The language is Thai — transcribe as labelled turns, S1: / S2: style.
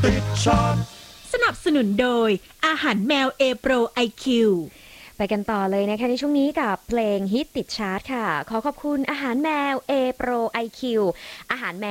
S1: ติดชาร์ต
S2: สนับสนุนโดยอาหารแมว A Pro IQ
S3: ไปกันต่อเลยนะคะในช่วงนี้กับเพลงฮิตติดชาร์ตค่ะขอขอบคุณอาหารแมว A Pro IQ อาหารแม